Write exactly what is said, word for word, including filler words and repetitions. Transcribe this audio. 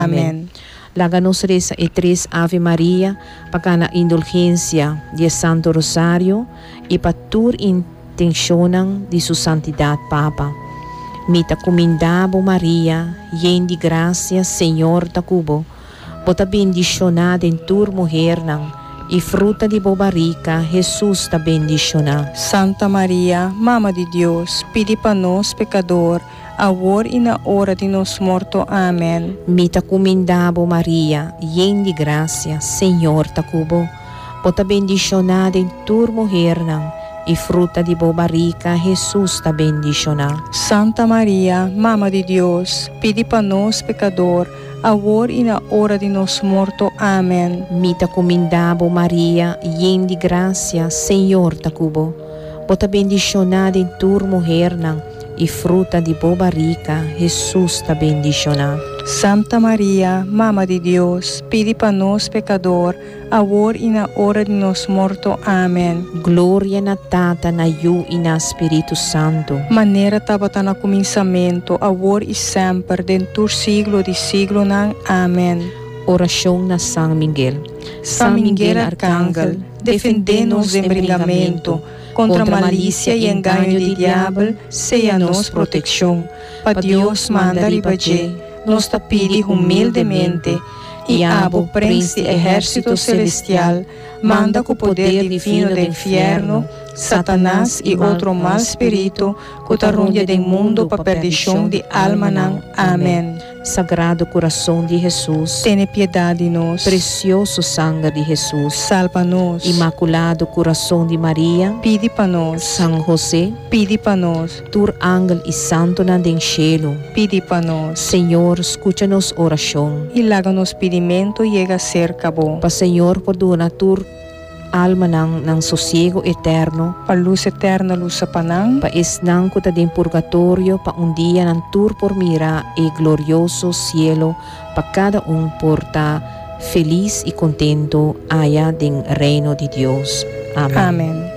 Amén. Láganos reza y tres Ave María, para la indulgencia de Santo Rosario y para tu intención de su santidad Papa. Mita comendabo María, llena de gracia, Señor ta cubo, bota bendicionada en tu mujer y fruta de bo barriga, Jesús ta bendicionada. Santa María, Mama de Dios, pide para nós pecador, agora e na hora de nos morto. Amém. Mita comendabo Maria, llena de gracia, Senhor ta cubo, bota bendicionada em tu mujer e fruta de bo barriga, Jesus ta bendicionada. Santa Maria, Mama de Deus, pede para nós pecador, agora e na hora de nos morto. Amém. Mita comendabo Maria, llena de gracia, Senhor ta cubo, bota bendicionada em tu mujer e fruta de bo barriga, Jesus ta bendicionada. Santa Maria, Mama de Deus, pede para nós pecador, agora e na hora de nos morto. Amém. Glória na Tata, na Yu e na Espírito Santo. Maneira tabata na começamento, agora e sempre, dentro do siglo de siglo. Nang. Amém. Oração na São Miguel. São Miguel Arcángel, defende-nos em brigamento, contra a malícia e engano do diabo, seja nos proteção. Para Deus manda ribaje, nos tapide humildemente, e abo príncipe exército celestial, manda com o poder divino do inferno, Satanás e outro mal espírito, que tarunha do mundo para perdição de alma. Nang. Amém. Sagrado coração de Jesus, Tene piedade de nós. precioso sangue de Jesus, Salva-nos. imaculado coração de Maria, Pide para nós. São José, Pide para nós. tur ángel e santo na den cielo. Pide para nós. Senhor, escucha-nos oração. E laga-nos pedimento chega a ser cabo. Pa Senhor, perdona tur alma ng, ng sosiego eterno, Pa luz eterna, luz sa panang. pa isnang kuta din purgatorio, pa un día ng tur por mira e glorioso cielo, pa cada un porta feliz y contento haya din reino de Dios. Amén. Amém.